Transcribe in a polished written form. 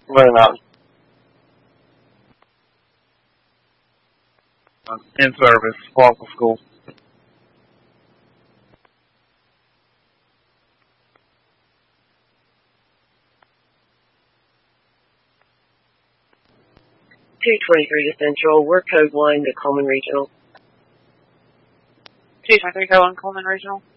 Very not. In service, local school. (223) to Central. We're code 1 to Coleman Regional. 223, go on Coleman Regional.